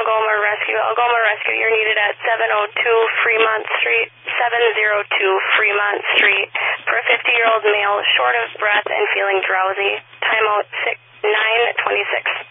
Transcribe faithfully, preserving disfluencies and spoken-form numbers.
Algoma Rescue. Algoma Rescue, you're needed at seven oh two Fremont Street, seven oh two Fremont Street, for a fifty-year-old male, short of breath and feeling drowsy. Timeout nine twenty-six.